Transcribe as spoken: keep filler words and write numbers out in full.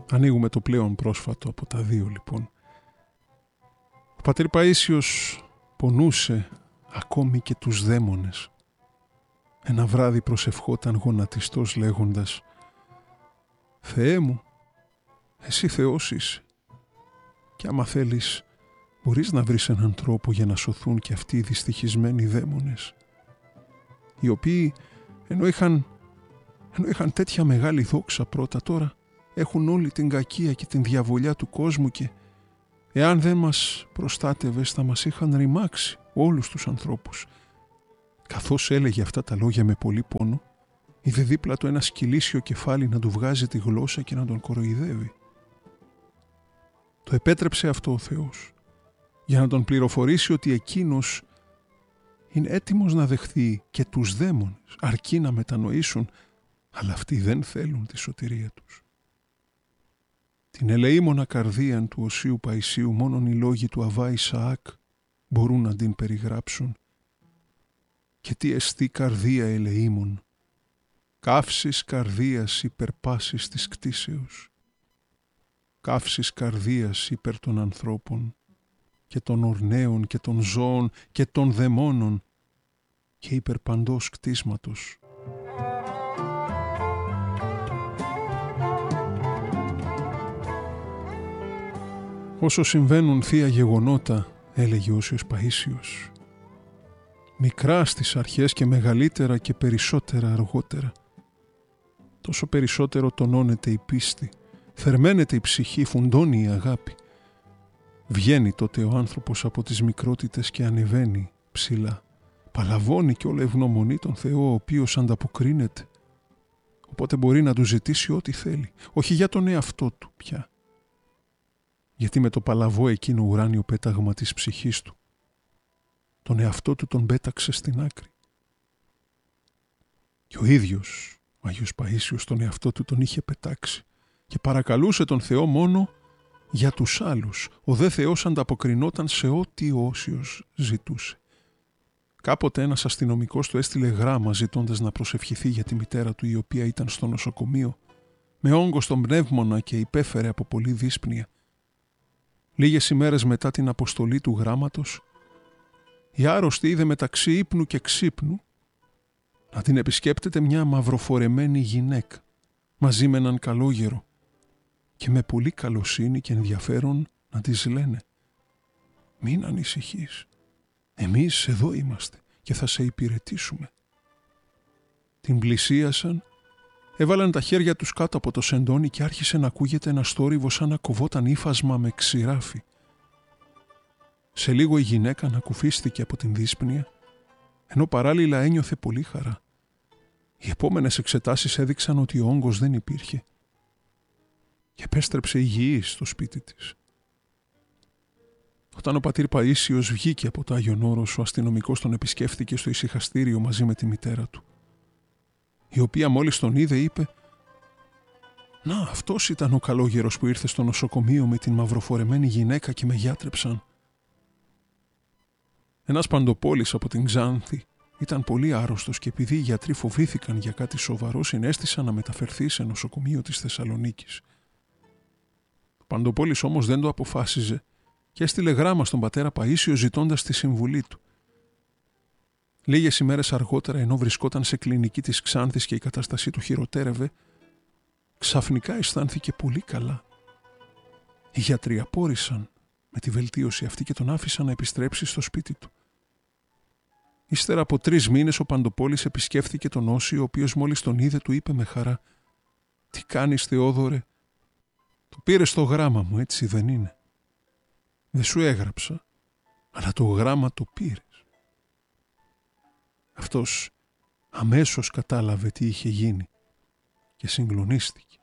Ανοίγουμε το πλέον πρόσφατο από τα δύο λοιπόν. Ο πατήρ Παΐσιος πονούσε ακόμη και τους δαίμονες. Ένα βράδυ προσευχόταν γονατιστός λέγοντας «Θεέ μου, εσύ Θεός είσαι και άμα θέλεις μπορείς να βρεις έναν τρόπο για να σωθούν και αυτοί οι δυστυχισμένοι δαίμονες, οι οποίοι ενώ είχαν, ενώ είχαν τέτοια μεγάλη δόξα πρώτα, τώρα έχουν όλη την κακία και την διαβολιά του κόσμου και εάν δεν μας προστάτευες θα μας είχαν ρημάξει όλους τους ανθρώπους». Καθώς έλεγε αυτά τα λόγια με πολύ πόνο, είδε δίπλα του ένα σκυλίσιο κεφάλι να του βγάζει τη γλώσσα και να τον κοροϊδεύει. Το επέτρεψε αυτό ο Θεός για να τον πληροφορήσει ότι εκείνος είναι έτοιμος να δεχθεί και τους δαίμονες αρκεί να μετανοήσουν, αλλά αυτοί δεν θέλουν τη σωτηρία τους. Την ελεήμονα καρδίαν του Οσίου Παϊσίου μόνον οι λόγοι του Αβά Ισαάκ μπορούν να την περιγράψουν. Και τι εστί καρδία ελεήμων, καύσης καρδίας υπερπάσης της κτίσεως, καύσης καρδίας υπέρ των ανθρώπων και των ορναίων και των ζώων και των δαιμόνων και υπέρ παντός κτίσματος. Όσο συμβαίνουν θεία γεγονότα, έλεγε ο Όσιος Παΐσιος, μικρά στις αρχές και μεγαλύτερα και περισσότερα αργότερα, τόσο περισσότερο τονώνεται η πίστη, θερμαίνεται η ψυχή, φουντώνει η αγάπη. Βγαίνει τότε ο άνθρωπος από τις μικρότητες και ανεβαίνει ψηλά. Παλαβώνει και όλα ευγνωμονεί τον Θεό, ο οποίος ανταποκρίνεται. Οπότε μπορεί να του ζητήσει ό,τι θέλει, όχι για τον εαυτό του πια. Γιατί με το παλαβό εκείνο ουράνιο πέταγμα της ψυχής του, τον εαυτό του τον πέταξε στην άκρη. Και ο ίδιος ο Άγιος Παΐσιος τον εαυτό του τον είχε πετάξει και παρακαλούσε τον Θεό μόνο για τους άλλους. Ο δε Θεός ανταποκρινόταν σε ό,τι ο Όσιος ζητούσε. Κάποτε ένας αστυνομικός του έστειλε γράμμα ζητώντας να προσευχηθεί για τη μητέρα του, η οποία ήταν στο νοσοκομείο με όγκο στον πνεύμονα και υπέφερε από πολλή δύσπνοια. Λίγες ημέρες μετά την αποστολή του γράμματος, η άρρωστη είδε μεταξύ ύπνου και ξύπνου να την επισκέπτεται μια μαυροφορεμένη γυναίκα μαζί με έναν καλόγερο και με πολύ καλοσύνη και ενδιαφέρον να της λένε «Μην ανησυχείς, εμείς εδώ είμαστε και θα σε υπηρετήσουμε». Την πλησίασαν, έβαλαν τα χέρια τους κάτω από το σεντόνι και άρχισε να ακούγεται ένα θόρυβο σαν να κοβόταν ύφασμα με ξηράφι. Σε λίγο η γυναίκα ανακουφίστηκε από την δύσπνοια, ενώ παράλληλα ένιωθε πολύ χαρά. Οι επόμενες εξετάσεις έδειξαν ότι ο όγκος δεν υπήρχε και επέστρεψε υγιής στο σπίτι της. Όταν ο πατήρ Παΐσιος βγήκε από το Άγιον Όρος, ο αστυνομικός τον επισκέφθηκε στο ησυχαστήριο μαζί με τη μητέρα του, η οποία μόλις τον είδε είπε «Να, αυτός ήταν ο καλόγερος που ήρθε στο νοσοκομείο με την μαυροφορεμένη γυναίκα και με γιάτρεψαν». Ένας παντοπόλης από την Ξάνθη ήταν πολύ άρρωστος και επειδή οι γιατροί φοβήθηκαν για κάτι σοβαρό, συνέστησαν να μεταφερθεί σε νοσοκομείο της Θεσσαλονίκης. Ο παντοπόλης όμως δεν το αποφάσιζε και έστειλε γράμμα στον πατέρα Παΐσιο ζητώντας τη συμβουλή του. Λίγες ημέρες αργότερα, ενώ βρισκόταν σε κλινική της Ξάνθης και η κατάστασή του χειροτέρευε, ξαφνικά αισθάνθηκε πολύ καλά. Οι γιατροί απόρρισαν με τη βελτίωση αυτή και τον άφησαν να επιστρέψει στο σπίτι του. Ύστερα από τρεις μήνες ο Παντοπόλης επισκέφθηκε τον Όσιο, ο οποίος μόλις τον είδε του είπε με χαρά «Τι κάνεις Θεόδωρε, το πήρες το γράμμα μου, έτσι δεν είναι? Δεν σου έγραψα, αλλά το γράμμα το πήρες». Αυτός αμέσως κατάλαβε τι είχε γίνει και συγκλονίστηκε.